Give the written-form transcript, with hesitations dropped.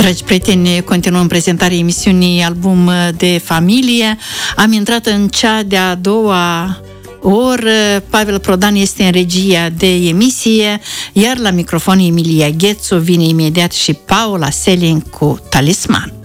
Dragi prieteni, continuăm prezentarea emisiunii Album de Familie. Am intrat în cea de-a doua oră. Pavel Prodan este în regia de emisie, iar la microfon Emilia Ghețu, vine imediat și Paula Selin cu Talisman.